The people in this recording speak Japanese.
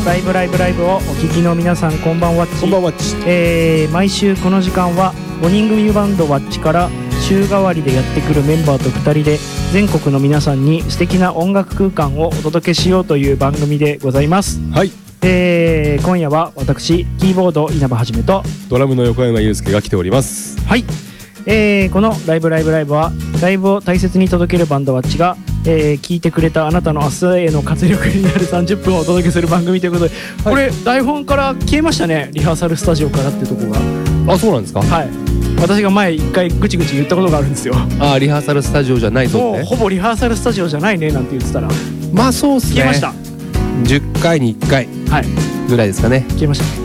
ライブライブライブをお聞きの皆さん、こんばんはっち。 こんばんはっち。 毎週この時間は5人組バンドワッチから週替わりでやってくるメンバーと2人で全国の皆さんに素敵な音楽空間をお届けしようという番組でございます。 はい。 今夜は私キーボード稲葉はじめとドラムの横山裕介が来ております。 はい。このライブライブライブはライブを大切に届けるバンドワッチが、聞いてくれたあなたの明日への活力になる30分をお届けする番組ということで、はい、これ台本から消えましたね。リハーサルスタジオからってとこが。 あ、そうなんですか。 はい。私が前一回ぐちぐち言ったことがあるんですよ。 あ、リハーサルスタジオじゃないぞって。 もうほぼリハーサルスタジオじゃないねなんて言ってたら、 まあそうっすね、 消えました。 10回に1回ぐらいですかね。 消えました。